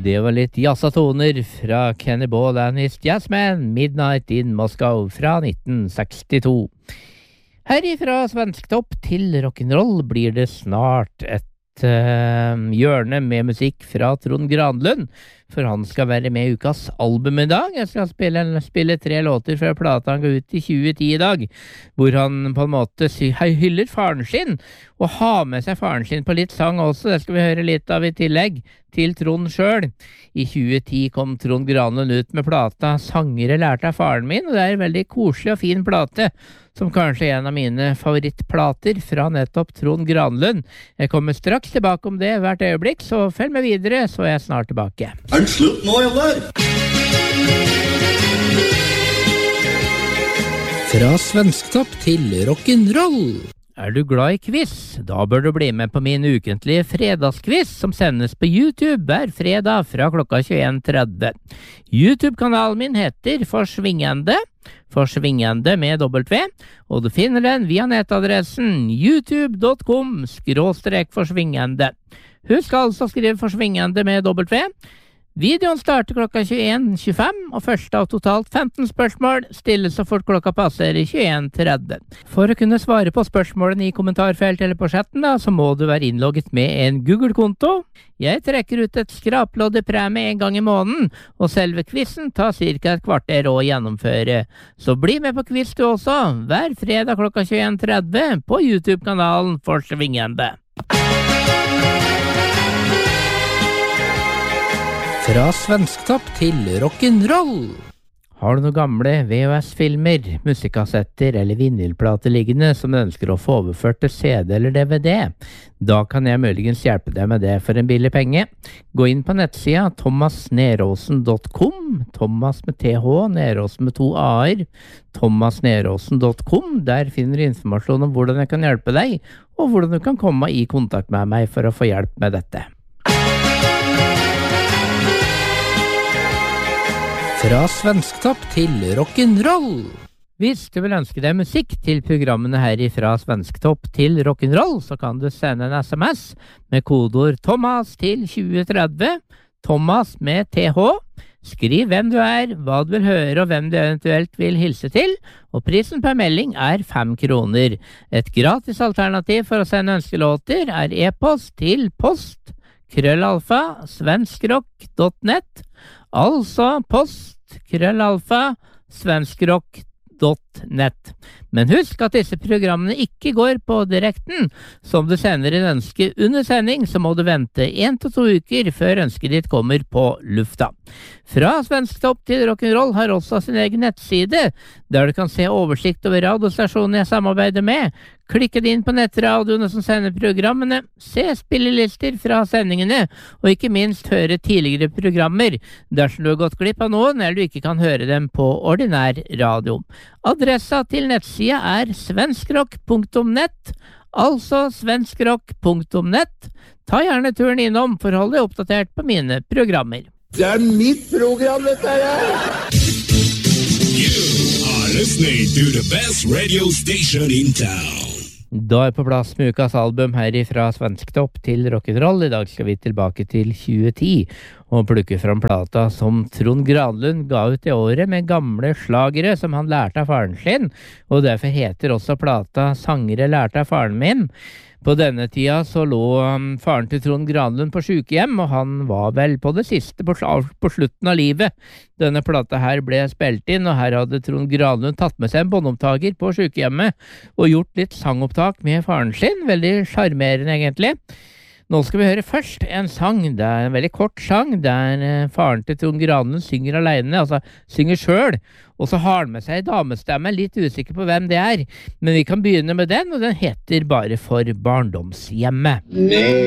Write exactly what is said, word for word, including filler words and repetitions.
Det var litt jazzatoner fra Kenny Ball and his Jazzman, Midnight in Moscow fra nitten sekstito. Herifra svensktopp til rock'n'roll blir det snart et uh, hjørne med musikk fra Trond Granlund, for han skal være med i ukas album i dag. Jeg skal spille, spille tre låter fra plata han ga ut i tjue ti i dag, hvor han på en måte hyller faren sin, og har med seg faren sin på litt sang også. Det skal vi høre litt av i tillegg til Trond selv. I tjue ti kom Trond Granlund ut med plata Sangere lærte av faren min, og det er en veldig koselig og fin plate, som kanskje er en av mine favorittplater fra nettopp Trond Granlund. Jeg kommer straks tilbake om det hvert øyeblikk, så følg med videre, så er jeg snart tilbake. Er det slutt nå, eller? Fra svensktopp til rock'n'roll. Er du glad i quiz? Da bør du bli med på min ukentlige fredagsquiz som sendes på YouTube hver fredag fra klokka tjueen tretti. YouTube-kanalen min heter Forsvingende, Forsvingende med dobbelt V, og du finner den via nettadressen youtube dot com skråstrek forsvingende. Husk altså å skrive Forsvingende med dobbelt V. Videoen starter klokka tjueen tjuefem, og første av totalt femten spørsmål stilles så fort klokka passer i tjueen tretti. For å kunne svare på spørsmålene i kommentarfeltet eller på chatten, da, så må du være innlogget med en Google-konto. Jeg trekker ut et skraplodd i premie en gang i måneden, og selve quizen tar cirka et kvarter å gjennomføre. Så bli med på quiz du også, hver fredag klokka tjueen tretti på YouTube-kanalen Forsvingende. Fra svensktopp til rock'n'roll. Har du noen gamle V H S-filmer, musikkassetter eller vinylplater liggende som du ønsker å få overført til C D eller D V D? Da kan jeg muligens hjelpe deg med det for en billig penge. Gå inn på nettsida thomas neråsen dot com, Thomas med T H, Neråsen med to A-er, thomas neråsen dot com. Der finner du informasjon om hvordan jeg kan hjelpe deg, og hvordan du kan komme i kontakt med meg for å få hjelp med dette. Fra svensktopp til rock'n'roll. Hvis du vil ønske deg musikk til programmene her fra svensktopp til rock'n'roll, så kan du sende en S M S med kodeord Thomas til tjue tretti, Thomas med T H. Skriv hvem du er, hva du vil høre og hvem du eventuelt vil hilse til, og prisen per melding er fem kroner. Et gratis alternativ for å sende ønskelåter er e-post til post krøllalfa svenskrock dot net, altså post krøllalfa svenskrock dot net. Men husk at disse programmene ikke går på direkten. Som du sender en ønske under sending, så må du vente en til to uker før ønsket ditt kommer på lufta. Fra svensktopp til rock'n'roll har også sin egen nettside, der du kan se oversikt over radiostasjonen jeg samarbeider med. Klikke inn på nettradioene som sender programmene, se spillelister fra sendingene, og ikke minst høre tidligere programmer, dersom du har gått glipp av noen, eller du ikke kan høre dem på ordinær radio. Adressa til nettsida er svenskrock punktum net, altså svenskrock punktum net. Ta gjerne turen innom for å holde deg oppdatert på mine programmer. Det er mitt program, dette her! You are listening to the best radio station in town. Da er på plass med ukas album her fra svensktopp til rock'n'roll. I dag skal vi tilbake til tjue ti og plukke fram plata som Trond Granlund ga ut i året med gamle slagere som han lærte av faren sin, og derfor heter også plata Sangere lærte av faren min. På denne tida så lå um, faren til Trond Granlund på sykehjem, og han var vel på det siste på, på slutten av livet. Denne plata her ble spilt inn, og her hadde Trond Granlund tatt med seg en båndopptaker på sykehjemmet og gjort litt sangopptak med faren sin. Veldig charmerende egentlig. Nå skal vi høre først en sang, det er en veldig kort sang, der eh, faren til Trond Granlund synger alene, altså synger selv, og så har han med seg en damestemme, litt usikker på hvem det er, men vi kan begynne med den, og den heter bare For barndomshjemmet.